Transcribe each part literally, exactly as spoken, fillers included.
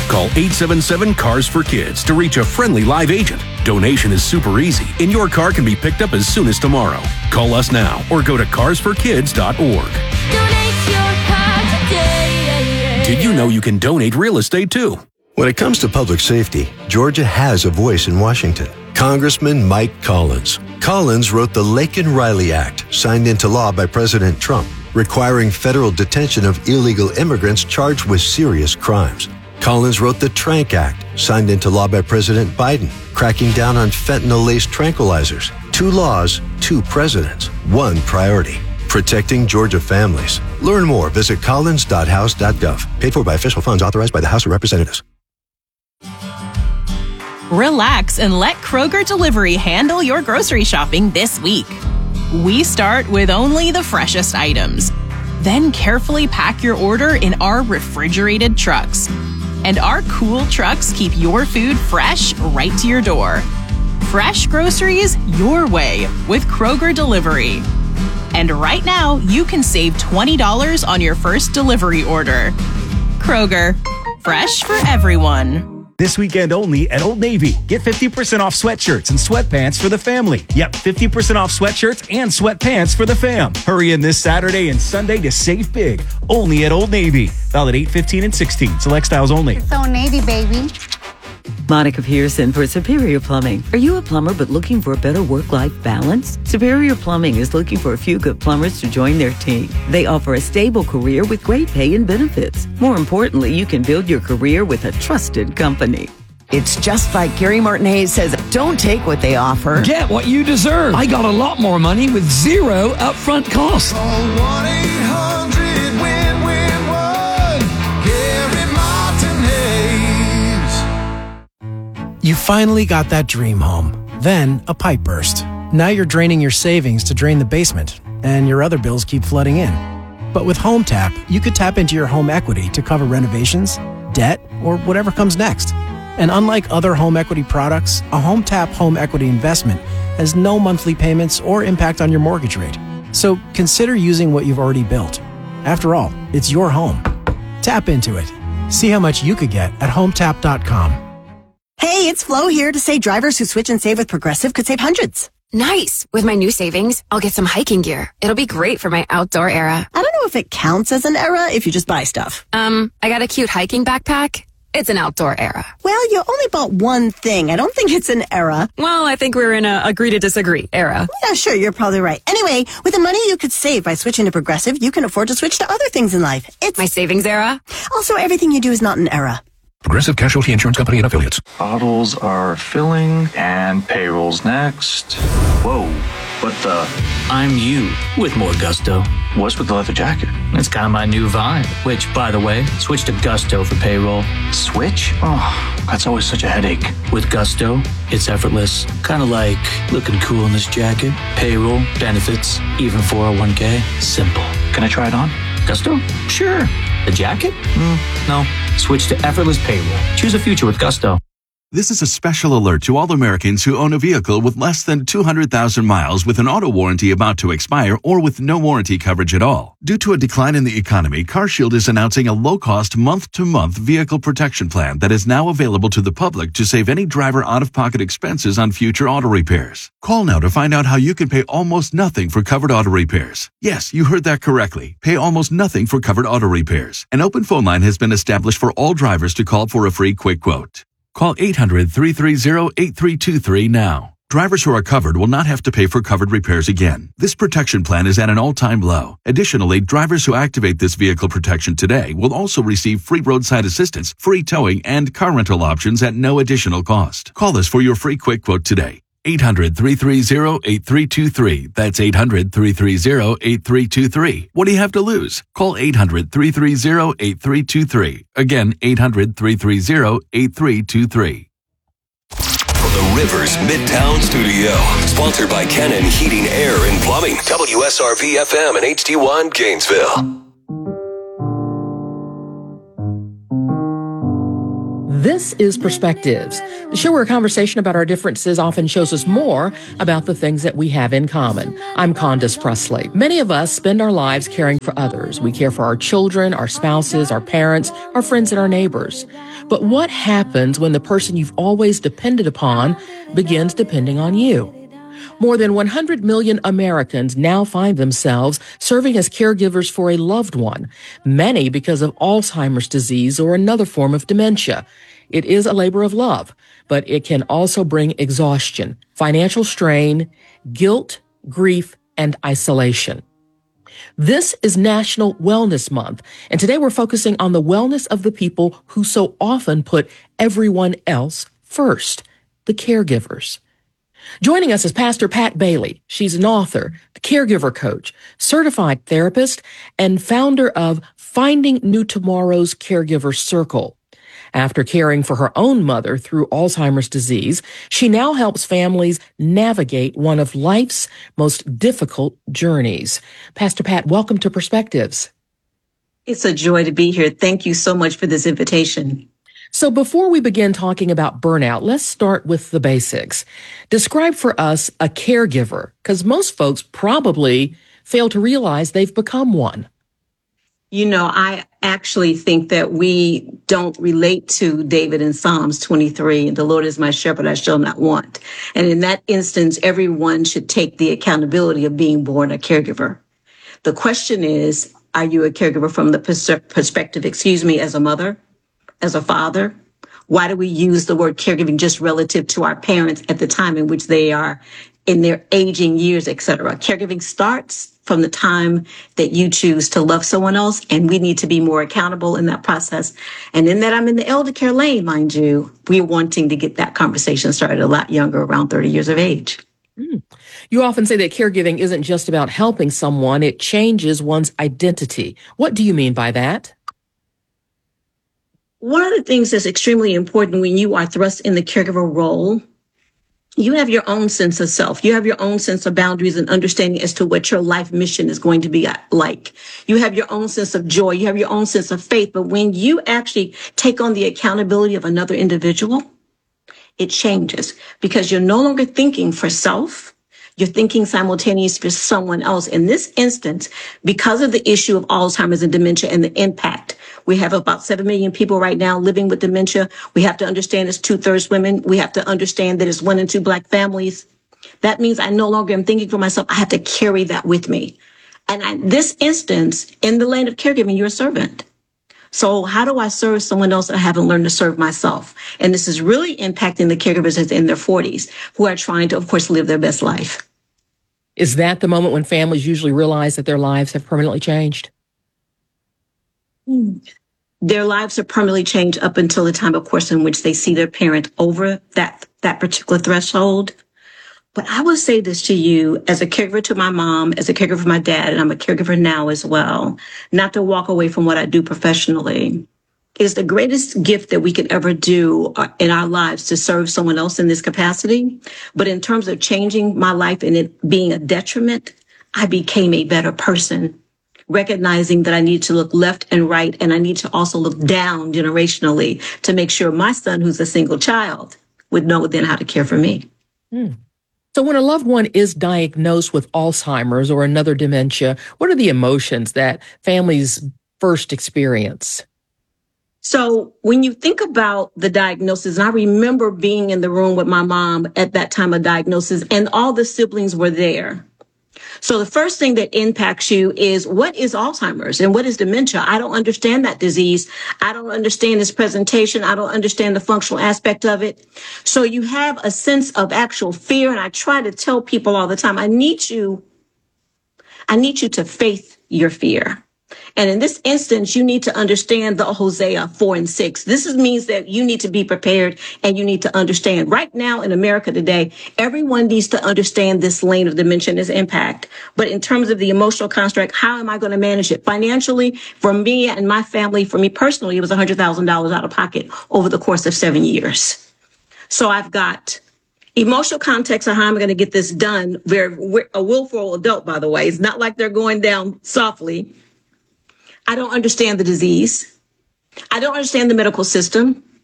Call eight seven seven, C A R S for Kids to reach a friendly live agent. Donation is super easy, and your car can be picked up as soon as tomorrow. Call us now or go to cars for kids dot org. Donate your car today. Did you know you can donate real estate too? When it comes to public safety, Georgia has a voice in Washington. Congressman Mike Collins. Collins wrote the Laken-Riley Act, signed into law by President Trump, requiring federal detention of illegal immigrants charged with serious crimes. Collins wrote the Trank Act, signed into law by President Biden, cracking down on fentanyl-laced tranquilizers. Two laws, two presidents, one priority. Protecting Georgia families. Learn more. Visit collins dot house dot gov. Paid for by official funds authorized by the House of Representatives. Relax and let Kroger Delivery handle your grocery shopping this week. We start with only the freshest items. Then carefully pack your order in our refrigerated trucks. And our cool trucks keep your food fresh right to your door. Fresh groceries your way with Kroger Delivery. And right now, you can save twenty dollars on your first delivery order. Kroger, fresh for everyone. This weekend only at Old Navy. Get fifty percent off sweatshirts and sweatpants for the family. Yep, fifty percent off sweatshirts and sweatpants for the fam. Hurry in this Saturday and Sunday to save big. Only at Old Navy. Valid eight fifteen and sixteen. Select styles only. It's Old Navy, baby. Monica Pearson for Superior Plumbing. Are you a plumber but looking for a better work-life balance? Superior Plumbing is looking for a few good plumbers to join their team. They offer a stable career with great pay and benefits. More importantly, you can build your career with a trusted company. It's just like Gary Martin Hayes says, don't take what they offer. Get what you deserve. I got a lot more money with zero upfront costs. Call one eight hundred win win one. Gary Martin Hayes. You finally got that dream home. Then a pipe burst. Now you're draining your savings to drain the basement, and your other bills keep flooding in. But with Home Tap, you could tap into your home equity to cover renovations, debt, or whatever comes next. And unlike other home equity products, a Home Tap home equity investment has no monthly payments or impact on your mortgage rate. So consider using what you've already built. After all, it's your home. Tap into it. See how much you could get at home tap dot com. Hey, it's Flo here to say drivers who switch and save with Progressive could save hundreds. Nice. With my new savings, I'll get some hiking gear. It'll be great for my outdoor era. I don't know if it counts as an era if you just buy stuff. Um, I got a cute hiking backpack. It's an outdoor era. Well, you only bought one thing. I don't think it's an era. Well, I think we're in a agree to disagree era. Yeah, sure, you're probably right. Anyway, with the money you could save by switching to Progressive, you can afford to switch to other things in life. It's my savings era. Also, everything you do is not an era. Progressive Casualty Insurance Company and Affiliates. Bottles are filling and payroll's next. Whoa, what the? I'm you with more gusto. What's with the leather jacket? It's kind of my new vibe, which, by the way, switch to Gusto for payroll. Switch? Oh, that's always such a headache. With Gusto, it's effortless. Kind of like looking cool in this jacket. Payroll, benefits, even four oh one k. Simple. Can I try it on? Gusto? Sure. The jacket? Mm, no. Switch to effortless payroll. Choose a future with Gusto. This is a special alert to all Americans who own a vehicle with less than two hundred thousand miles with an auto warranty about to expire or with no warranty coverage at all. Due to a decline in the economy, CarShield is announcing a low-cost month-to-month vehicle protection plan that is now available to the public to save any driver out-of-pocket expenses on future auto repairs. Call now to find out how you can pay almost nothing for covered auto repairs. Yes, you heard that correctly. Pay almost nothing for covered auto repairs. An open phone line has been established for all drivers to call for a free quick quote. Call eight hundred, three three zero, eight three two three now. Drivers who are covered will not have to pay for covered repairs again. This protection plan is at an all-time low. Additionally, drivers who activate this vehicle protection today will also receive free roadside assistance, free towing, and car rental options at no additional cost. Call us for your free quick quote today. eight hundred, three three zero, eight three two three. That's eight hundred, three three zero, eight three two three. What do you have to lose? Call eight hundred, three three zero, eight three two three. Again, eight hundred, three three zero, eight three two three. From the Rivers Midtown Studio, sponsored by Kennan Heating, Air, and Plumbing. W S R V F M and H D one Gainesville. This is Perspectives, the show where a conversation about our differences often shows us more about the things that we have in common. I'm Candace Presley. Many of us spend our lives caring for others. We care for our children, our spouses, our parents, our friends, and our neighbors. But what happens when the person you've always depended upon begins depending on you? More than one hundred million Americans now find themselves serving as caregivers for a loved one, many because of Alzheimer's disease or another form of dementia. It is a labor of love, but it can also bring exhaustion, financial strain, guilt, grief, and isolation. This is National Wellness Month, and today we're focusing on the wellness of the people who so often put everyone else first, the caregivers. Joining us is Pastor Pat Bailey. She's an author, a caregiver coach, certified therapist, and founder of Finding New Tomorrow's Caregiver Circle. After caring for her own mother through Alzheimer's disease, she now helps families navigate one of life's most difficult journeys. Pastor Pat, welcome to Perspectives. It's a joy to be here. Thank you so much for this invitation. So before we begin talking about burnout, let's start with the basics. Describe for us a caregiver, because most folks probably fail to realize they've become one. You know, I actually think that we don't relate to David in Psalms twenty-three, the Lord is my shepherd, I shall not want. And in that instance, everyone should take the accountability of being born a caregiver. The question is, are you a caregiver from the pers- perspective, excuse me, as a mother? As a father? Why do we use the word caregiving just relative to our parents at the time in which they are in their aging years, et cetera? Caregiving starts from the time that you choose to love someone else, and we need to be more accountable in that process. And in that I'm in the elder care lane, mind you, we're wanting to get that conversation started a lot younger, around thirty years of age. Mm. You often say that caregiving isn't just about helping someone, it changes one's identity. What do you mean by that? One of the things that's extremely important when you are thrust in the caregiver role, you have your own sense of self. You have your own sense of boundaries and understanding as to what your life mission is going to be like. You have your own sense of joy. You have your own sense of faith. But when you actually take on the accountability of another individual, it changes because you're no longer thinking for self. You're thinking simultaneously for someone else. In this instance, because of the issue of Alzheimer's and dementia and the impact, we have about seven million people right now living with dementia. We have to understand it's two-thirds women. We have to understand that it's one in two Black families. That means I no longer am thinking for myself. I have to carry that with me. And in this instance, in the lane of caregiving, you're a servant. So how do I serve someone else that I haven't learned to serve myself? And this is really impacting the caregivers that's in their forties who are trying to, of course, live their best life. Is that the moment when families usually realize that their lives have permanently changed? Their lives are permanently changed up until the time, of course, in which they see their parent over that, that particular threshold. But I will say this to you as a caregiver to my mom, as a caregiver for my dad, and I'm a caregiver now as well, not to walk away from what I do professionally. It is the greatest gift that we could ever do in our lives to serve someone else in this capacity. But in terms of changing my life and it being a detriment, I became a better person, recognizing that I need to look left and right, and I need to also look down generationally to make sure my son, who's a single child, would know then how to care for me. Hmm. So when a loved one is diagnosed with Alzheimer's or another dementia, what are the emotions that families first experience? So when you think about the diagnosis, and I remember being in the room with my mom at that time of diagnosis, and all the siblings were there. So the first thing that impacts you is, what is Alzheimer's and what is dementia? I don't understand that disease. I don't understand its presentation. I don't understand the functional aspect of it. So you have a sense of actual fear. And I try to tell people all the time, I need you, I need you to faith your fear. And in this instance, you need to understand the Hosea four and six. This is, means that you need to be prepared and you need to understand. Right now in America today, everyone needs to understand this lane of dementia and its impact. But in terms of the emotional construct, how am I going to manage it? Financially, for me and my family, for me personally, it was one hundred thousand dollars out of pocket over the course of seven years. So I've got emotional context of how I'm going to get this done. We're, we're a willful adult, by the way. It's not like they're going down softly. I don't understand the disease. I don't understand the medical system.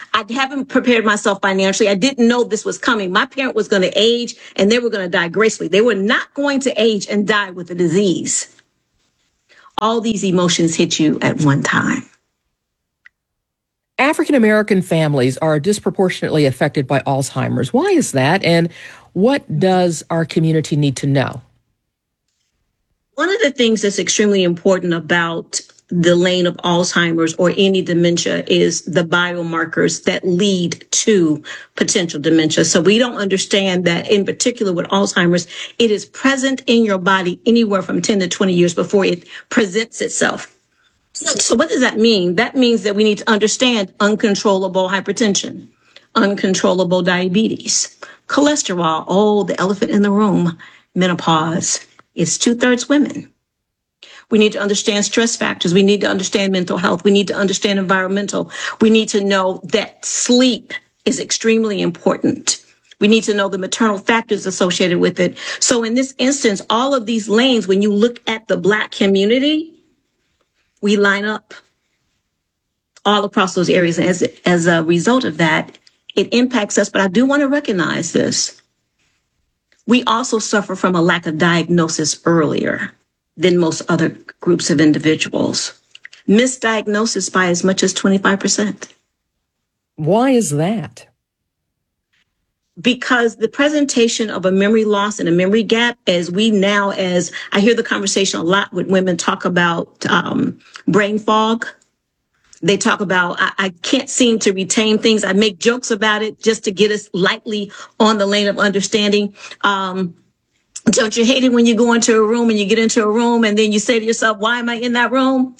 I haven't prepared myself financially. I didn't know this was coming. My parent was going to age and they were going to die gracefully. They were not going to age and die with a disease. All these emotions hit you at one time. African American families are disproportionately affected by Alzheimer's. Why is that? And what does our community need to know? One of the things that's extremely important about the lane of Alzheimer's or any dementia is the biomarkers that lead to potential dementia. So we don't understand that in particular with Alzheimer's, it is present in your body anywhere from ten to twenty years before it presents itself. So what does that mean? That means that we need to understand uncontrollable hypertension, uncontrollable diabetes, cholesterol, oh, the elephant in the room, menopause. It's two-thirds women. We need to understand stress factors. We need to understand mental health. We need to understand environmental. We need to know that sleep is extremely important. We need to know the maternal factors associated with it. So in this instance, all of these lanes, when you look at the Black community, we line up all across those areas. And as, as a result of that, it impacts us. But I do want to recognize this. We also suffer from a lack of diagnosis earlier than most other groups of individuals. Misdiagnosis by as much as twenty-five percent. Why is that? Because the presentation of a memory loss and a memory gap, as we now, as I hear the conversation a lot with women talk about um, brain fog. They talk about, I, I can't seem to retain things. I make jokes about it just to get us lightly on the lane of understanding. Um, Don't you hate it when you go into a room and you get into a room and then you say to yourself, why am I in that room?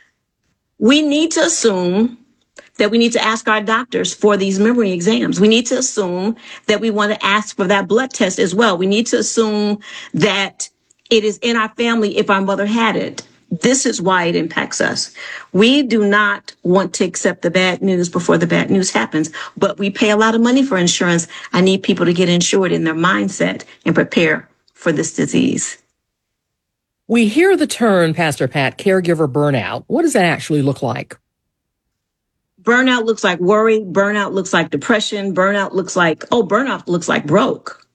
We need to assume that we need to ask our doctors for these memory exams. We need to assume that we want to ask for that blood test as well. We need to assume that it is in our family if our mother had it. This is why it impacts us. We do not want to accept the bad news before the bad news happens, but we pay a lot of money for insurance. I need people to get insured in their mindset and prepare for this disease. We hear the term, Pastor Pat, caregiver burnout. What does that actually look like? Burnout looks like worry. Burnout looks like depression. Burnout looks like, oh, burnout looks like broke.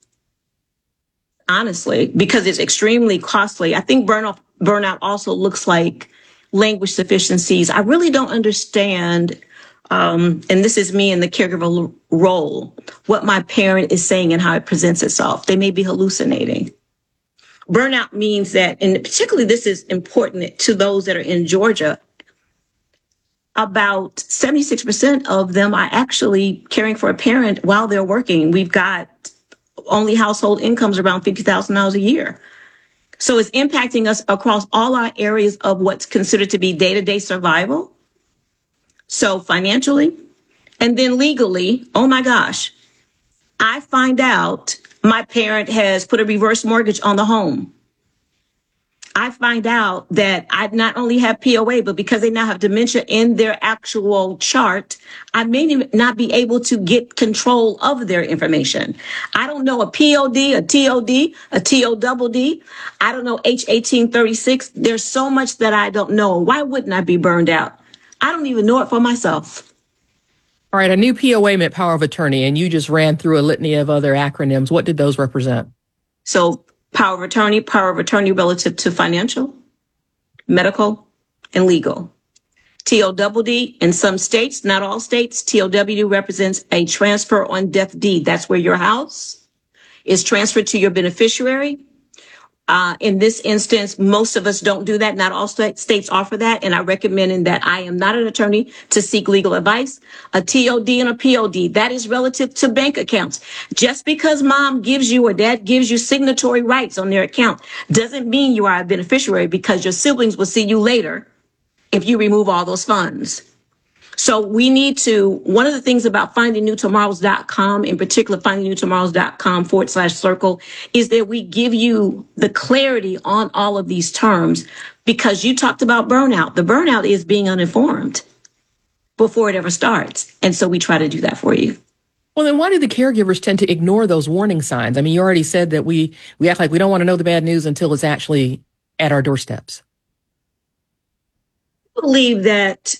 Honestly, because it's extremely costly. I think burnout, burnout also looks like language deficiencies. I really don't understand, um, and this is me in the caregiver role, what my parent is saying and how it presents itself. They may be hallucinating. Burnout means that, and particularly this is important to those that are in Georgia, about seventy-six percent of them are actually caring for a parent while they're working. We've got only household incomes around fifty thousand dollars a year. So it's impacting us across all our areas of what's considered to be day-to-day survival. So financially, and then legally, oh my gosh, I find out my parent has put a reverse mortgage on the home. I find out that I not only have P O A, but because they now have dementia in their actual chart, I may not be able to get control of their information. I don't know a P O D, a T O D, a T O double D. I don't know H eighteen thirty-six. There's so much that I don't know. Why wouldn't I be burned out? I don't even know it for myself. All right, a new P O A meant power of attorney, and you just ran through a litany of other acronyms. What did those represent? So power of attorney, power of attorney relative to financial, medical, and legal. T O W D in some states, not all states, T O W D represents a transfer on death deed. That's where your house is transferred to your beneficiary. Uh, in this instance, most of us don't do that. Not all st- states offer that. And I recommend that I am not an attorney to seek legal advice. A T O D and a P O D, that is relative to bank accounts. Just because mom gives you or dad gives you signatory rights on their account doesn't mean you are a beneficiary, because your siblings will see you later if you remove all those funds. So we need to, one of the things about finding new tomorrows dot com, in particular, finding new tomorrows dot com forward slash circle, is that we give you the clarity on all of these terms, because you talked about burnout. The burnout is being uninformed before it ever starts. And so we try to do that for you. Well, then why do the caregivers tend to ignore those warning signs? I mean, you already said that we, we act like we don't want to know the bad news until it's actually at our doorsteps. I believe that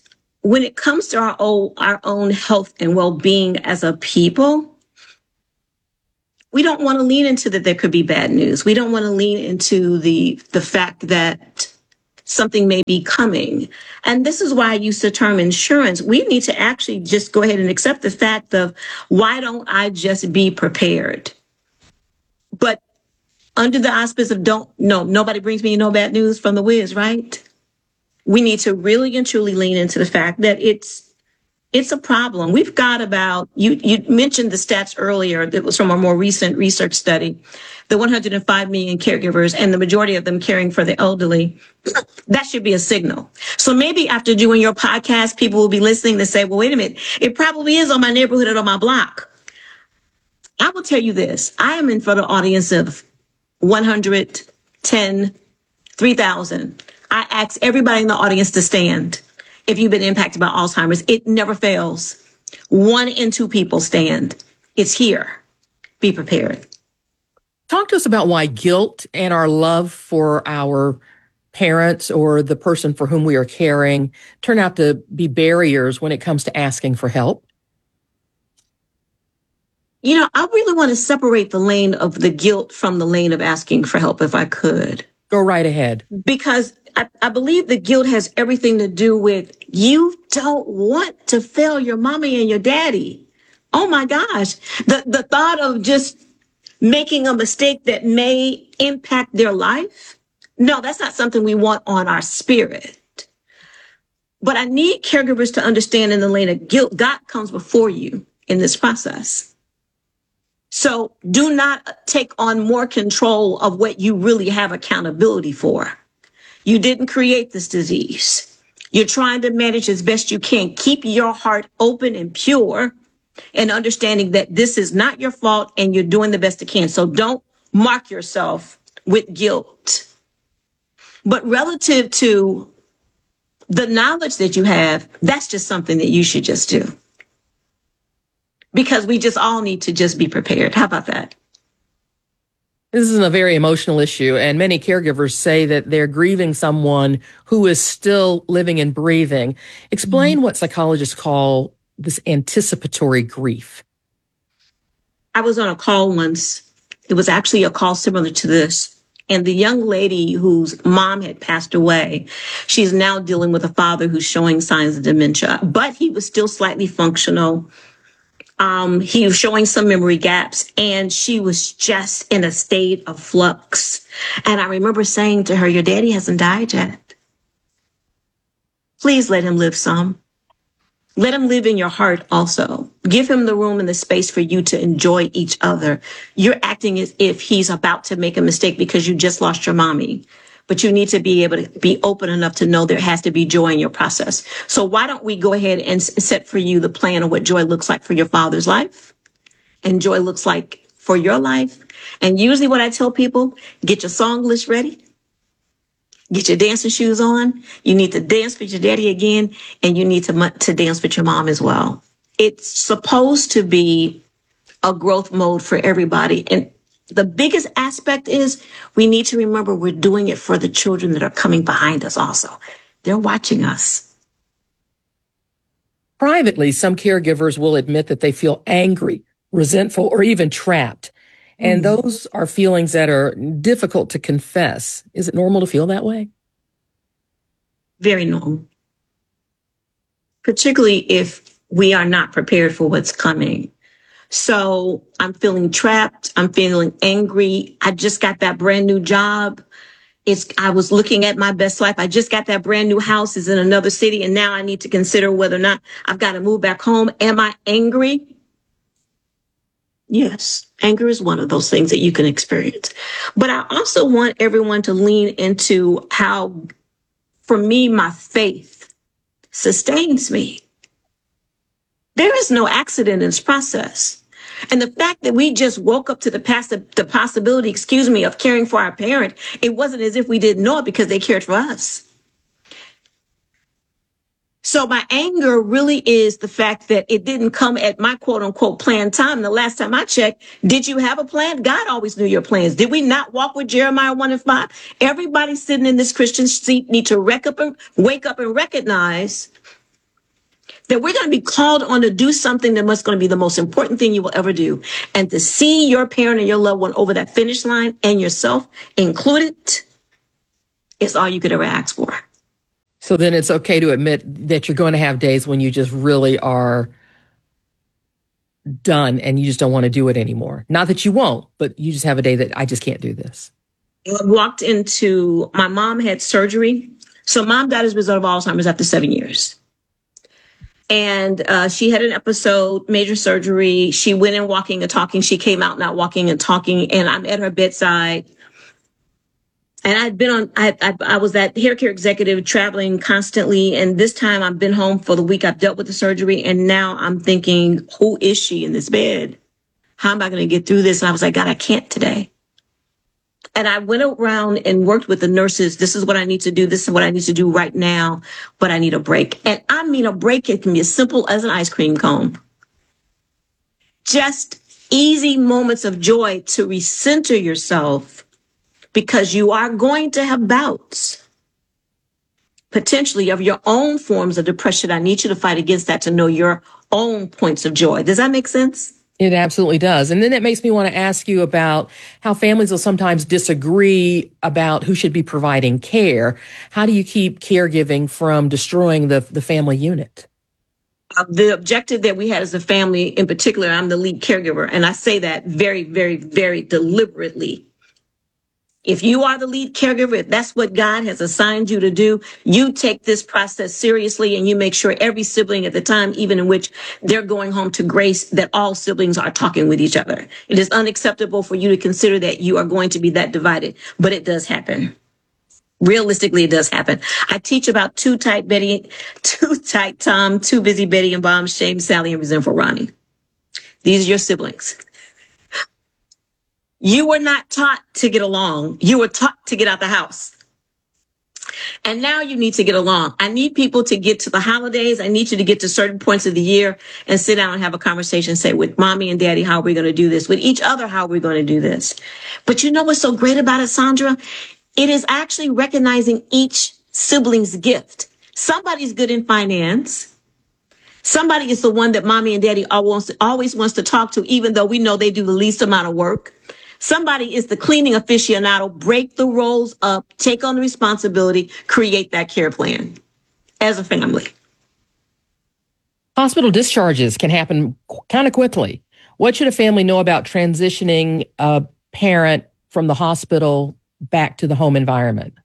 when it comes to our own, our own health and well-being as a people, we don't want to lean into that there could be bad news. We don't want to lean into the the fact that something may be coming. And this is why I use the term insurance. We need to actually just go ahead and accept the fact of, why don't I just be prepared? But under the auspice of don't, no, nobody brings me no bad news from the whiz, right? We need to really and truly lean into the fact that it's It's a problem. We've got about, you, you mentioned the stats earlier that was from a more recent research study, the one hundred five million caregivers and the majority of them caring for the elderly. That should be a signal. So maybe after doing your podcast, people will be listening to say, well, wait a minute, it probably is on my neighborhood or on my block. I will tell you this. I am in front of an audience of one hundred ten, three thousand. I ask everybody in the audience to stand. If you've been impacted by Alzheimer's, it never fails. One in two people stand. It's here. Be prepared. Talk to us about why guilt and our love for our parents or the person for whom we are caring turn out to be barriers when it comes to asking for help. You know, I really want to separate the lane of the guilt from the lane of asking for help, if I could. Go right ahead. Because I, I believe the guilt has everything to do with, you don't want to fail your mommy and your daddy. Oh my gosh. The, the thought of just making a mistake that may impact their life. No, that's not something we want on our spirit. But I need caregivers to understand in the lane of guilt, God comes before you in this process. So do not take on more control of what you really have accountability for. You didn't create this disease. You're trying to manage as best you can. Keep your heart open and pure and understanding that this is not your fault and you're doing the best you can. So don't mark yourself with guilt. But relative to the knowledge that you have, that's just something that you should just do. Because we just all need to just be prepared. How about that? This is a very emotional issue, and many caregivers say that they're grieving someone who is still living and breathing. Explain mm-hmm. what psychologists call this anticipatory grief. I was on a call once. It was actually a call similar to this. And the young lady whose mom had passed away, she's now dealing with a father who's showing signs of dementia, but he was still slightly functional. Um, he was showing some memory gaps, and she was just in a state of flux. And I remember saying to her, your daddy hasn't died yet. Please let him live some. Let him live in your heart also. Give him the room and the space for you to enjoy each other. You're acting as if he's about to make a mistake because you just lost your mommy. But you need to be able to be open enough to know there has to be joy in your process. So why don't we go ahead and set for you the plan of what joy looks like for your father's life and joy looks like for your life. And usually what I tell people, get your song list ready. Get your dancing shoes on. You need to dance with your daddy again, and you need to, to dance with your mom as well. It's supposed to be a growth mode for everybody. And the biggest aspect is we need to remember we're doing it for the children that are coming behind us also. They're watching us. Privately, some caregivers will admit that they feel angry, resentful, or even trapped. And mm-hmm. those are feelings that are difficult to confess. Is it normal to feel that way? Very normal. Particularly if we are not prepared for what's coming. So I'm feeling trapped. I'm feeling angry. I just got that brand new job. It's, I was looking at my best life. I just got that brand new house. It's in another city. And now I need to consider whether or not I've got to move back home. Am I angry? Yes. Anger is one of those things that you can experience. But I also want everyone to lean into how, for me, my faith sustains me. There is no accident in this process. And the fact that we just woke up to the, pass- the possibility, excuse me, of caring for our parent, it wasn't as if we didn't know it because they cared for us. So my anger really is the fact that it didn't come at my quote unquote planned time. The last time I checked, did you have a plan? God always knew your plans. Did we not walk with Jeremiah one and five? Everybody sitting in this Christian seat need to wake up and wake up and recognize that we're going to be called on to do something that must going to be the most important thing you will ever do. And to see your parent and your loved one over that finish line and yourself included is all you could ever ask for. So then it's okay to admit that you're going to have days when you just really are done and you just don't want to do it anymore. Not that you won't, but you just have a day that I just can't do this. I walked into, my mom had surgery. So mom died as a result of Alzheimer's after seven years. And uh, she had an episode, major surgery. She went in walking and talking. She came out not walking and talking. And I'm at her bedside. And I'd been on, I, I, I was that hair care executive traveling constantly. And this time I've been home for the week. I've dealt with the surgery. And now I'm thinking, who is she in this bed? How am I going to get through this? And I was like, God, I can't today. And I went around and worked with the nurses. This is what I need to do. This is what I need to do right now. But I need a break. And I mean, a break, it can be as simple as an ice cream cone. Just easy moments of joy to recenter yourself, because you are going to have bouts, potentially, of your own forms of depression. I need you to fight against that, to know your own points of joy. Does that make sense? It absolutely does. And then that makes me want to ask you about how families will sometimes disagree about who should be providing care. How do you keep caregiving from destroying the, the family unit? Uh, the objective that we had as a family, in particular, I'm the lead caregiver, and I say that very, very, very deliberately. If you are the lead caregiver, if that's what God has assigned you to do, you take this process seriously and you make sure every sibling at the time, even in which they're going home to grace, that all siblings are talking with each other. It is unacceptable for you to consider that you are going to be that divided, but it does happen. Realistically, it does happen. I teach about too tight Betty, too tight Tom, too busy Betty and Bomb, shame Sally, and resentful Ronnie. These are your siblings. You were not taught to get along. You were taught to get out the house. And now you need to get along. I need people to get to the holidays. I need you to get to certain points of the year and sit down and have a conversation, say, with mommy and daddy, how are we going to do this? With each other, how are we going to do this? But you know what's so great about it, Sandra? It is actually recognizing each sibling's gift. Somebody's good in finance. Somebody is the one that mommy and daddy always, always wants to talk to, even though we know they do the least amount of work. Somebody is the cleaning aficionado. Break the roles up, take on the responsibility, create that care plan as a family. Hospital discharges can happen kind of quickly. What should a family know about transitioning a parent from the hospital back to the home environment?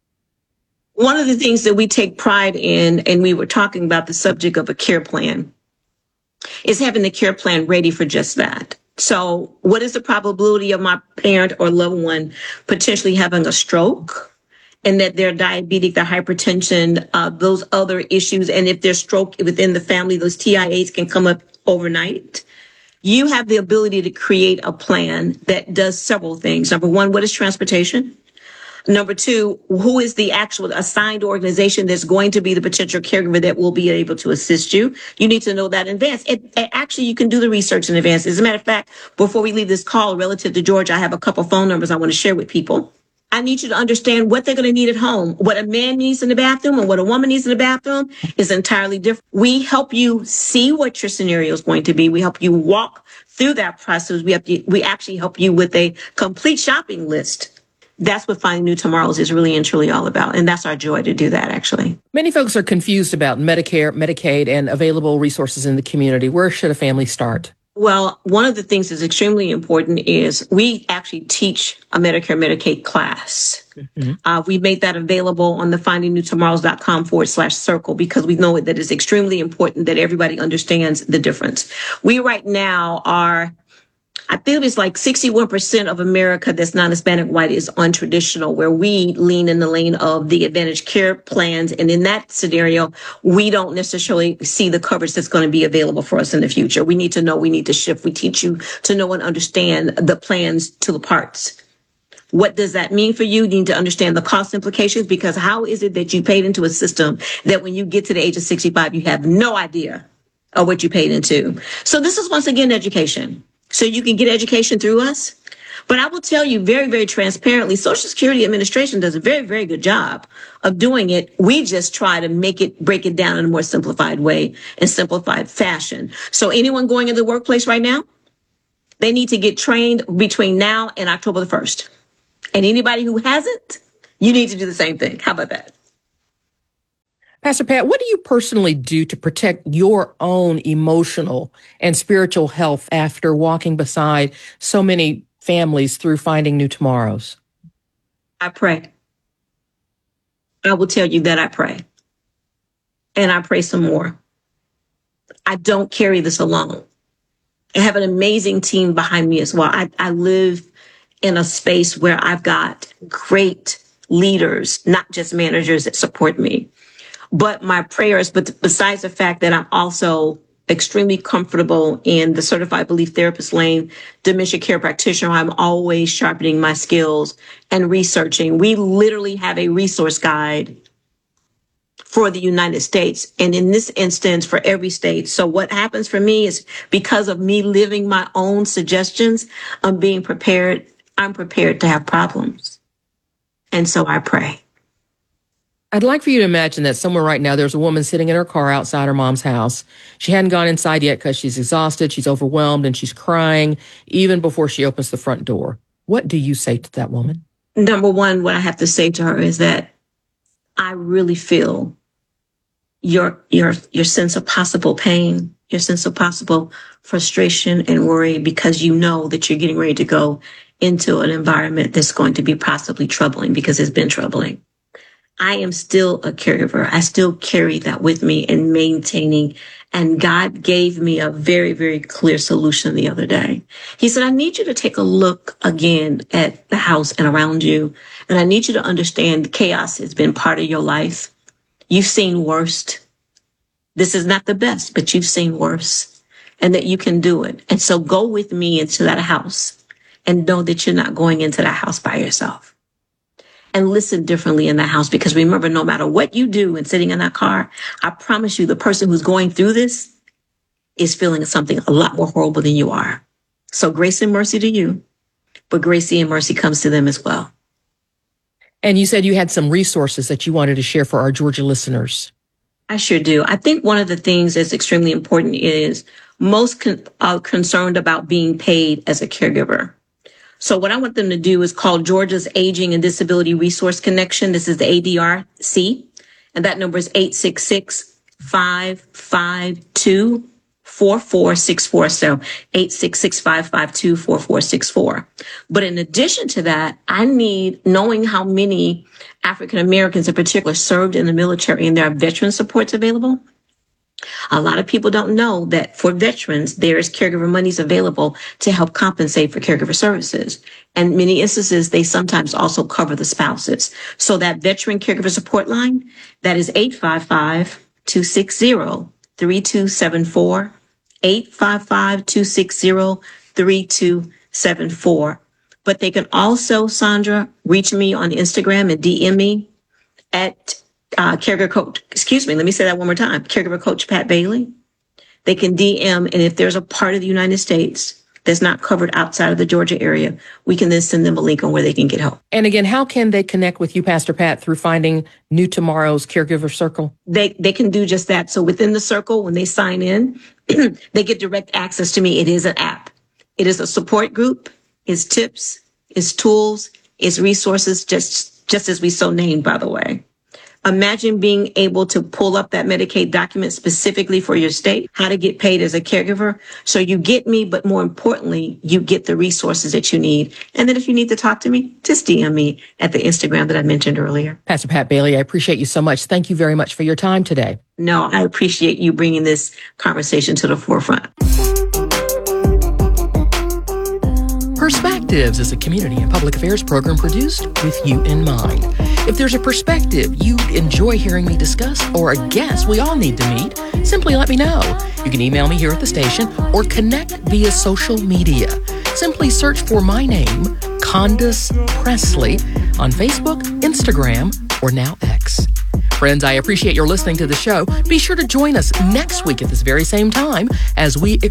One of the things that we take pride in, and we were talking about the subject of a care plan, is having the care plan ready for just that. So what is the probability of my parent or loved one potentially having a stroke, and that they're diabetic, they're hypertension, uh, those other issues? And if there's stroke within the family, those T I As can come up overnight. You have the ability to create a plan that does several things. Number one, what is transportation? Number two, who is the actual assigned organization that's going to be the potential caregiver that will be able to assist you? You need to know that in advance. It, it, actually, you can do the research in advance. As a matter of fact, before we leave this call relative to Georgia, I have a couple phone numbers I want to share with people. I need you to understand what they're going to need at home. What a man needs in the bathroom and what a woman needs in the bathroom is entirely different. We help you see what your scenario is going to be. We help you walk through that process. We have to, we actually help you with a complete shopping list. That's what Finding New Tomorrows is really and truly all about. And that's our joy to do that, actually. Many folks are confused about Medicare, Medicaid, and available resources in the community. Where should a family start? Well, one of the things that's extremely important is we actually teach a Medicare, Medicaid class. Mm-hmm. Uh, we made that available on the finding new tomorrows dot com forward slash circle, because we know that it's extremely important that everybody understands the difference. We right now are, I think it's like sixty-one percent of America that's non-Hispanic white is untraditional, where we lean in the lane of the Advantage Care plans. And in that scenario, we don't necessarily see the coverage that's going to be available for us in the future. We need to know, we need to shift. We teach you to know and understand the plans to the parts. What does that mean for you? You need to understand the cost implications, because how is it that you paid into a system that when you get to the age of sixty-five, you have no idea of what you paid into? So this is, once again, education. So you can get education through us, But I will tell you very, very transparently, Social Security Administration does a very, very good job of doing it. We just try to make it, break it down in a more simplified way and simplified fashion. So anyone going into the workplace right now, they need to get trained between now and October the first. And anybody who hasn't, you need to do the same thing. How about that? Pastor Pat, what do you personally do to protect your own emotional and spiritual health after walking beside so many families through finding new tomorrows? I pray. I will tell you that I pray. And I pray some more. I don't carry this alone. I have an amazing team behind me as well. I, I live in a space where I've got great leaders, not just managers that support me. But my prayers, but besides the fact that I'm also extremely comfortable in the certified belief therapist lane, dementia care practitioner, I'm always sharpening my skills and researching. We literally have a resource guide for the United States, and in this instance, for every state. So what happens for me is because of me living my own suggestions, I'm being prepared. I'm prepared to have problems. And so I pray. I'd like for you to imagine that somewhere right now, there's a woman sitting in her car outside her mom's house. She hadn't gone inside yet because she's exhausted, she's overwhelmed, and she's crying even before she opens the front door. What do you say to that woman? Number one, what I have to say to her is that I really feel your, your, your sense of possible pain, your sense of possible frustration and worry, because you know that you're getting ready to go into an environment that's going to be possibly troubling, because it's been troubling. I am still a caregiver. I still carry that with me and maintaining. And God gave me a very, very clear solution the other day. He said, I need you to take a look again at the house and around you. And I need you to understand chaos has been part of your life. You've seen worst. This is not the best, but you've seen worse, and that you can do it. And so go with me into that house and know that you're not going into that house by yourself. And listen differently in the house, because remember, no matter what you do and sitting in that car, I promise you the person who's going through this is feeling something a lot more horrible than you are. So grace and mercy to you, but grace and mercy comes to them as well. And you said you had some resources that you wanted to share for our Georgia listeners. I sure do. I think one of the things that's extremely important is most con- are concerned about being paid as a caregiver. So what I want them to do is call Georgia's Aging and Disability Resource Connection. This is the A D R C, and that number is eight six six, five five two, four four six four. So eight six six, five five two, four four six four. But in addition to that, I need, knowing how many African Americans in particular served in the military and there are veteran supports available. A lot of people don't know that for veterans, there is caregiver monies available to help compensate for caregiver services. And many instances, they sometimes also cover the spouses. So that veteran caregiver support line, that is eight five five, two six zero, three two seven four, eight five five, two six zero, three two seven four. But they can also, Sandra, reach me on Instagram and D M me at Uh, caregiver coach, excuse me, let me say that one more time. Caregiver coach Pat Bailey. They can D M, and if there's a part of the United States that's not covered outside of the Georgia area, we can then send them a link on where they can get help. And again, how can they connect with you, Pastor Pat, through finding New Tomorrow's Caregiver Circle? They they can do just that. So within the circle, when they sign in, they get direct access to me. It is an app. It is a support group. It's tips. It's tools. It's resources, just just as we so named, by the way. Imagine being able to pull up that Medicaid document specifically for your state, how to get paid as a caregiver. So you get me, but more importantly, you get the resources that you need. And then if you need to talk to me, just D M me at the Instagram that I mentioned earlier. Pastor Pat Bailey, I appreciate you so much. Thank you very much for your time today. No, I appreciate you bringing this conversation to the forefront. Perspectives is a community and public affairs program produced with you in mind. If there's a perspective you'd enjoy hearing me discuss or a guest we all need to meet, simply let me know. You can email me here at the station or connect via social media. Simply search for my name, Candace Presley, on Facebook, Instagram, or now X. Friends, I appreciate your listening to the show. Be sure to join us next week at this very same time as we